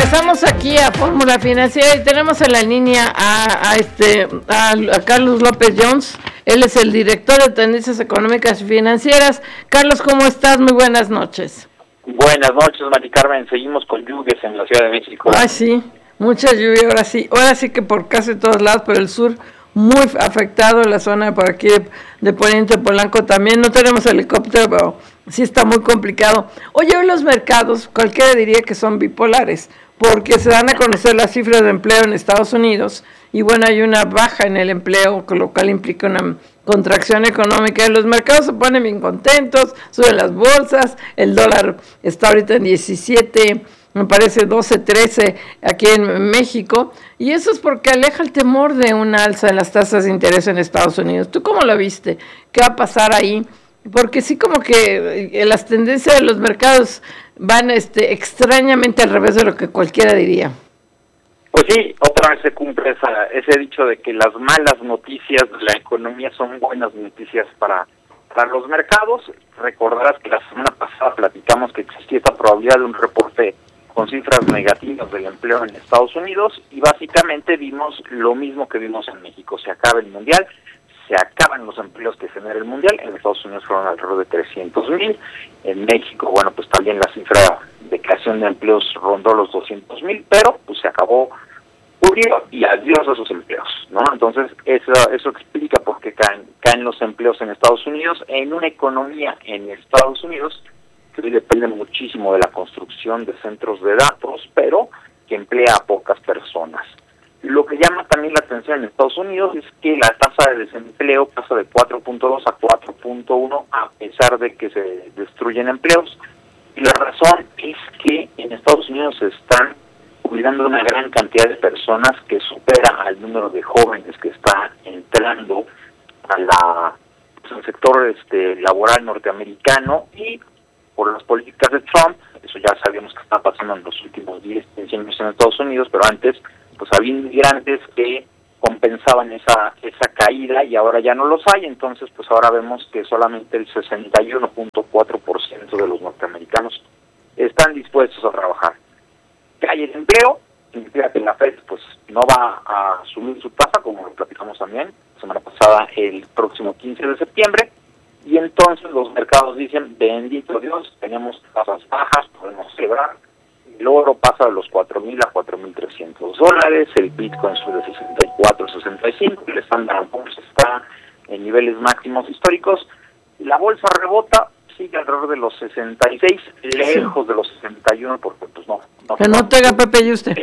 Regresamos aquí a Fórmula Financiera y tenemos en la línea a Carlos López Jones. Él es el director de Tendencias Económicas y Financieras. Carlos, ¿cómo estás? Muy buenas noches. Buenas noches, Mari Carmen. Seguimos con lluvias en la Ciudad de México. Ah, sí, mucha lluvia ahora sí. Ahora sí que por casi todos lados, pero el sur muy afectado, la zona por aquí de Poniente Polanco también. No tenemos helicóptero, pero sí está muy complicado. Oye, hoy los mercados, cualquiera diría que son bipolares, porque se dan a conocer las cifras de empleo en Estados Unidos, y bueno, hay una baja en el empleo, lo cual implica una contracción económica. Los mercados se ponen bien contentos, suben las bolsas, el dólar está ahorita en 17, me parece 12, 13 aquí en México, y eso es porque aleja el temor de una alza en las tasas de interés en Estados Unidos. ¿Tú cómo lo viste? ¿Qué va a pasar ahí? Porque sí, como que las tendencias de los mercados van extrañamente al revés de lo que cualquiera diría. Pues sí, otra vez se cumple ese dicho de que las malas noticias de la economía son buenas noticias para los mercados. Recordarás que la semana pasada platicamos que existía esta probabilidad de un reporte con cifras negativas del empleo en Estados Unidos, y básicamente vimos lo mismo que vimos en México. Se acaba el Mundial, se acaban los empleos que genera el Mundial. En Estados Unidos fueron alrededor de 300,000. En México, bueno, pues también la cifra de creación de empleos rondó los 200,000, pero pues se acabó, ocurrió, y adiós a esos empleos, ¿no? Entonces, eso explica por qué caen los empleos en Estados Unidos, en una economía en Estados Unidos que hoy depende muchísimo de la construcción de centros de datos, pero que emplea a pocas personas. Lo que llama también la atención en Estados Unidos es que la tasa de desempleo pasa de 4.2 a 4.1 a pesar de que se destruyen empleos. Y la razón es que en Estados Unidos se están jubilando una gran cantidad de personas que supera al número de jóvenes que está entrando al sector laboral norteamericano, y por las políticas de Trump, eso ya sabíamos que está pasando en los últimos 10, 15 años en Estados Unidos, pero antes pues había inmigrantes que compensaban esa caída y ahora ya no los hay. Entonces pues ahora vemos que solamente el 61.4% de los norteamericanos están dispuestos a trabajar. Cae el empleo, significa que la Fed pues no va a subir su tasa, como lo platicamos también la semana pasada, el próximo 15 de septiembre, y entonces los mercados dicen, bendito Dios, tenemos tasas bajas, podemos celebrar. El oro pasa de los 4,000 a 4,300 dólares, el Bitcoin sube de 64 a 65, el Standard & Poor's está en niveles máximos históricos, la bolsa rebota, sigue alrededor de los 66, lejos de los 61, porque pues no. Que no te haga Pepe y usted.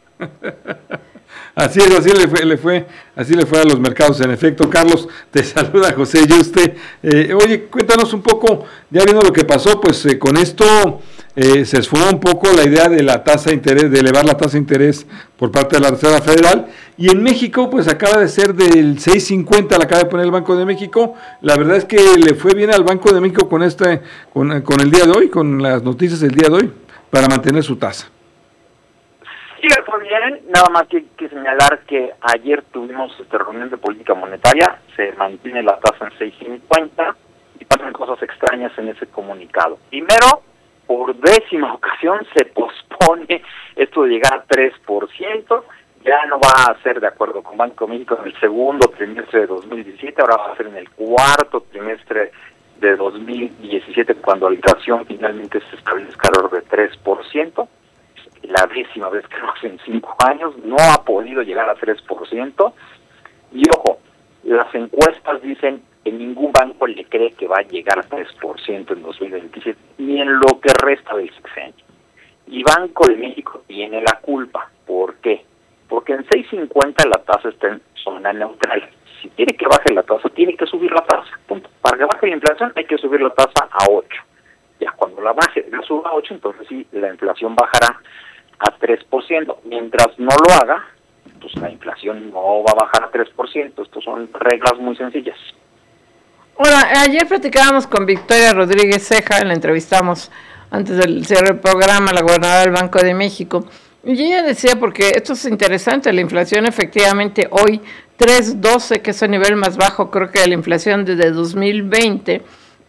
Así es, así le fue a los mercados, en efecto. Carlos, te saluda José Yuste. Oye, cuéntanos un poco, ya viendo lo que pasó, pues con esto se esfumó un poco la idea de la tasa de interés, de elevar la tasa de interés por parte de la Reserva Federal, y en México pues acaba de ser del 6.50, la acaba de poner el Banco de México. La verdad es que le fue bien al Banco de México con el día de hoy, con las noticias del día de hoy, para mantener su tasa. Sí, fue bien, nada más que señalar que ayer tuvimos reunión de política monetaria, se mantiene la tasa en 6.50 y pasan cosas extrañas en ese comunicado. Primero, por 10ª ocasión se pospone esto de llegar a 3%, ya no va a ser de acuerdo con Banco de México en el segundo trimestre de 2017, ahora va a ser en el cuarto trimestre de 2017 cuando la inflación finalmente se establezca alrededor de 3%. La 10ª vez que lo hace en 5 años, no ha podido llegar a 3%, y ojo, las encuestas dicen que ningún banco le cree que va a llegar a 3% en 2027, ni en lo que resta del sexenio. Y Banco de México tiene la culpa. ¿Por qué? Porque en 6.50 la tasa está en zona neutral. Si quiere que baje la tasa, tiene que subir la tasa. Punto. Para que baje la inflación hay que subir la tasa a 8. Ya cuando la suba a 8, entonces sí, la inflación bajará a 3%. Mientras no lo haga, pues la inflación no va a bajar a 3%. Estas son reglas muy sencillas. Ahora, ayer platicábamos con Victoria Rodríguez Ceja, la entrevistamos antes del cierre del programa, la gobernadora del Banco de México, y ella decía, porque esto es interesante, la inflación efectivamente hoy 3.12, que es el nivel más bajo creo que de la inflación desde 2020,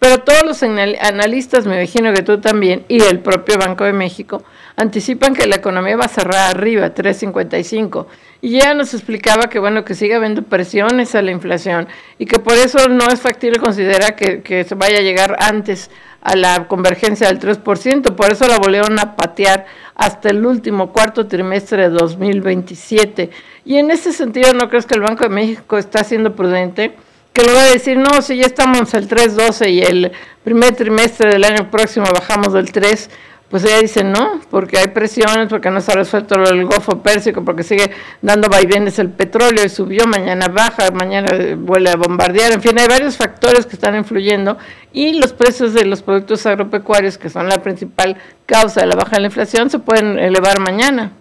pero todos los analistas, me imagino que tú también, y el propio Banco de México, anticipan que la economía va a cerrar arriba, 3.55, y ya nos explicaba que bueno, que sigue habiendo presiones a la inflación, y que por eso no es factible considerar que se vaya a llegar antes a la convergencia del 3%, por eso la volvieron a patear hasta el último cuarto trimestre de 2027, y en ese sentido, ¿no crees que el Banco de México está siendo prudente? Que le va a decir, no, si ya estamos al 3.12 y el primer trimestre del año próximo bajamos del 3%, pues ella dice no, porque hay presiones, porque no se ha resuelto el Golfo Pérsico, porque sigue dando vaivenes el petróleo y subió, mañana baja, mañana vuelve a bombardear, en fin, hay varios factores que están influyendo y los precios de los productos agropecuarios, que son la principal causa de la baja de la inflación, se pueden elevar mañana.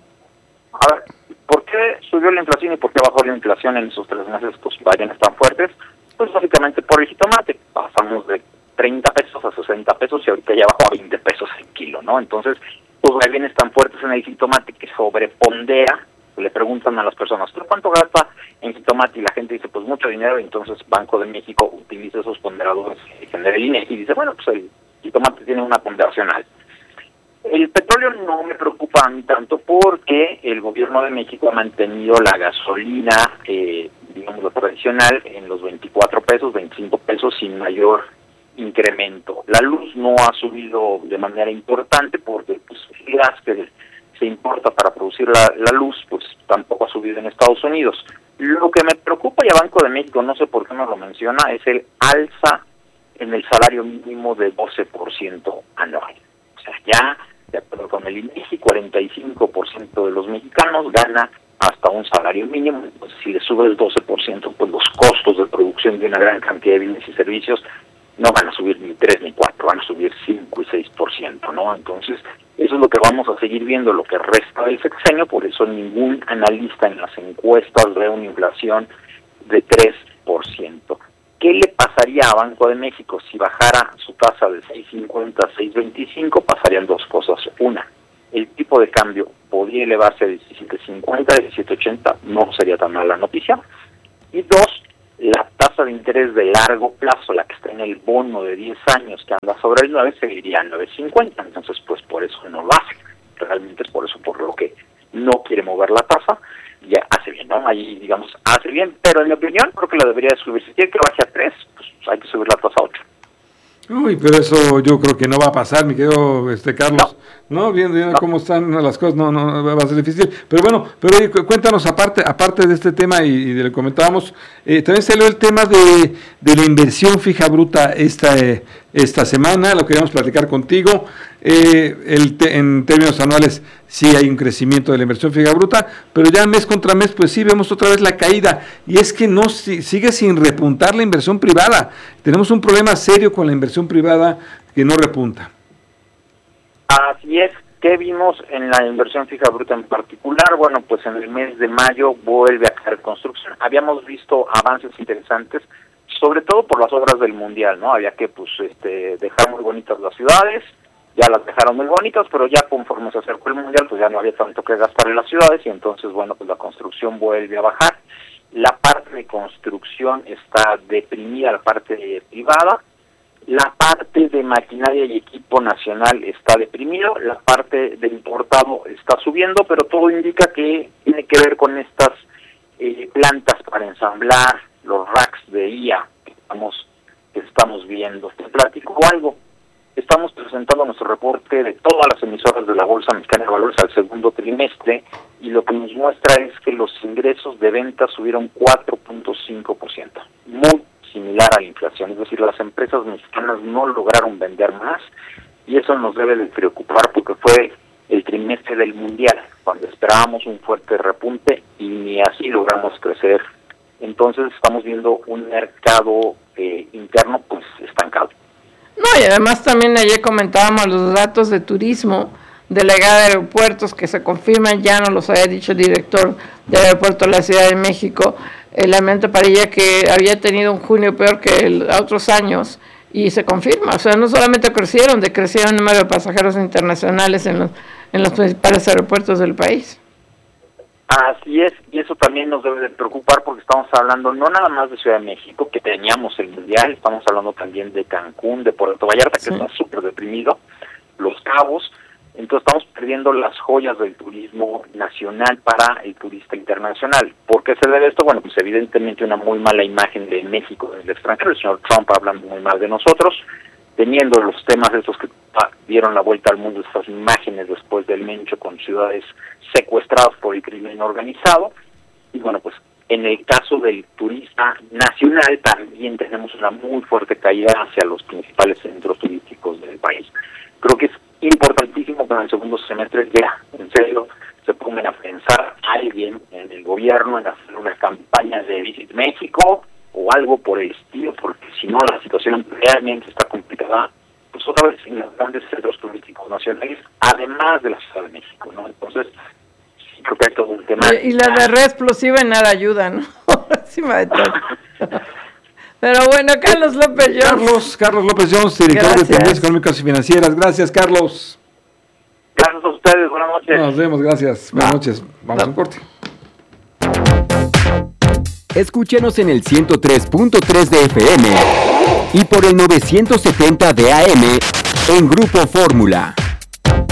A ver, ¿por qué subió la inflación y por qué bajó la inflación en esos 3 meses, pues vaivenes tan fuertes? Pues básicamente por el jitomate, pasamos de 30 pesos a 60 pesos y ahorita ya bajó a 20 pesos el kilo, ¿no? Entonces, pues vaivenes tan fuertes en el jitomate que sobrepondera, le preguntan a las personas, ¿tú cuánto gasta en jitomate? Y la gente dice, pues mucho dinero, y entonces Banco de México utiliza esos ponderadores y genera el INEGI y dice, bueno, pues el jitomate tiene una ponderación alta. El petróleo no me preocupa a mí tanto porque el gobierno de México ha mantenido la gasolina, digamos, lo tradicional, en los 24 pesos, 25 pesos sin mayor incremento. La luz no ha subido de manera importante porque pues, el gas que se importa para producir la luz pues tampoco ha subido en Estados Unidos. Lo que me preocupa, y a Banco de México no sé por qué no lo menciona, es el alza en el salario mínimo de 12% anual. O sea, ya de acuerdo con el INEGI, 45% de los mexicanos gana hasta un salario mínimo. Pues si le sube el 12%, pues los costos de producción de una gran cantidad de bienes y servicios no van a subir ni 3 ni 4, van a subir 5 y 6%, ¿no? Entonces, eso es lo que vamos a seguir viendo lo que resta del sexenio, por eso ningún analista en las encuestas ve una inflación de 3%. ¿Qué le pasaría a Banco de México si bajara su tasa de 6.50 a 6.25? Pasarían dos cosas. Una, el tipo de cambio podría elevarse a 17.50, 17.80, no sería tan mala noticia. Y dos, la tasa de interés de largo plazo, la que está en el bono de 10 años que anda sobre el 9, seguiría a 9.50. Entonces, pues por eso no lo hace. Realmente es por eso por lo que no quiere mover la tasa. Ya hace bien, ¿no? Ahí, digamos, hace bien, pero en mi opinión creo que la debería de subir. Si quiere que baje a 3, pues hay que subir la tasa a 8. Uy, pero eso yo creo que no va a pasar, mi querido Carlos. No, viendo cómo están las cosas, no va a ser difícil. Pero bueno, oye, cuéntanos, aparte de este tema y de lo que comentábamos, también salió el tema de la inversión fija bruta esta semana, lo queríamos platicar contigo. En términos anuales sí hay un crecimiento de la inversión fija bruta, pero ya mes contra mes pues sí vemos otra vez la caída, y es que no sigue sin repuntar la inversión privada. Tenemos un problema serio con la inversión privada que no repunta. Así es. ¿Qué vimos en la inversión fija bruta en particular? Bueno, pues en el mes de mayo vuelve a caer construcción. Habíamos visto avances interesantes, sobre todo por las obras del Mundial, ¿no? Había que dejar muy bonitas las ciudades, ya las dejaron muy bonitas, pero ya conforme se acercó el Mundial, pues ya no había tanto que gastar en las ciudades, y entonces, bueno, pues la construcción vuelve a bajar. La parte de construcción está deprimida, la parte privada. La parte de maquinaria y equipo nacional está deprimido, la parte de importado está subiendo, pero todo indica que tiene que ver con estas plantas para ensamblar los racks de IA que estamos viendo. Te platico algo. Estamos presentando nuestro reporte de todas las emisoras de la Bolsa Mexicana de Valores al segundo trimestre, y lo que nos muestra es que los ingresos de ventas subieron 4.5%, muy similar a la inflación. Es decir, las empresas mexicanas no lograron vender más, y eso nos debe de preocupar porque fue el trimestre del Mundial, cuando esperábamos un fuerte repunte y ni así logramos crecer. Entonces estamos viendo un mercado interno pues estancado. No, y además también ayer comentábamos los datos de turismo delegada de aeropuertos que se confirman, ya nos los había dicho el director del aeropuerto de la Ciudad de México, el Almirante Padilla, que había tenido un junio peor que otros años, y se confirma. O sea, no solamente decrecieron el número de pasajeros internacionales en los principales aeropuertos del país. Así es, y eso también nos debe de preocupar porque estamos hablando no nada más de Ciudad de México, que teníamos el Mundial, estamos hablando también de Cancún, de Puerto Vallarta, que está súper deprimido, Los Cabos. Entonces estamos perdiendo las joyas del turismo nacional para el turista internacional. ¿Por qué se debe esto? Bueno, pues evidentemente una muy mala imagen de México en el extranjero, el señor Trump hablando muy mal de nosotros, teniendo los temas estos que dieron la vuelta al mundo, estas imágenes después del Mencho con ciudades secuestradas por el crimen organizado. Y bueno, pues en el caso del turista nacional también tenemos una muy fuerte caída hacia los principales centros turísticos del país. Creo que es importantísimo que en el segundo semestre ya, en serio, se pongan a pensar alguien en el gobierno en hacer una campaña de Visit México o algo por el estilo, porque si no la situación realmente está complicada, pues otra vez en los grandes centros turísticos nacionales, además de la Ciudad de México, ¿no? Entonces, sí creo que hay todo un tema. Y la de red explosiva en nada ayuda, ¿no? Encima de todo. Pero bueno, Carlos López Jones. Carlos López Jones, director de Tendencias Económicas y Financieras. Gracias, Carlos. Gracias a ustedes, buenas noches. Nos vemos, gracias. Buenas noches. Vamos a un corte. Escúchenos en el 103.3 de FM y por el 970 de AM en Grupo Fórmula.